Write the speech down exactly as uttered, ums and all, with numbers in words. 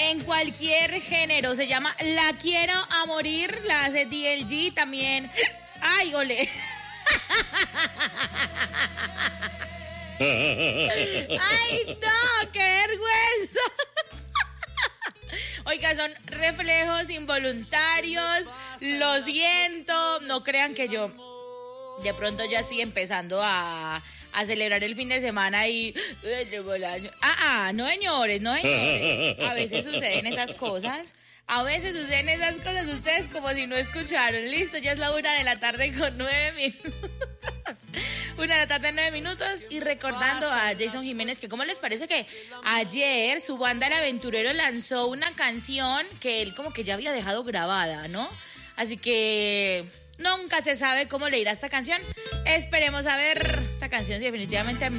en cualquier género. Se llama La Quiero a Morir, la hace D L G también. ¡Ay, ole! ¡Ay, no! ¡Qué vergüenza! Oiga, son reflejos involuntarios. Lo siento. No crean que yo de pronto ya estoy empezando a, a celebrar el fin de semana y... Ah, ah, no, señores, no, señores. A veces suceden esas cosas. A veces suceden esas cosas. Ustedes como si no escucharon. Listo, ya es la una de la tarde con nueve minutos. Una de la tarde, nueve minutos. Y recordando a Jason Jiménez, que cómo les parece que ayer su banda El Aventurero lanzó una canción que él como que ya había dejado grabada, ¿no? Así que nunca se sabe cómo le irá esta canción. Esperemos a ver esta canción si definitivamente